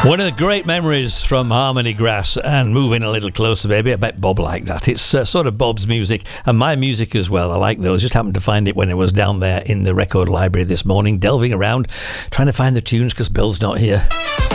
One of the great memories from Harmony Grass and Moving a Little Closer, Baby. I bet Bob liked that. It's sort of Bob's music and my music as well. I like those. Just happened to find it when I was down there in the record library this morning, delving around, trying to find the tunes because Bill's not here.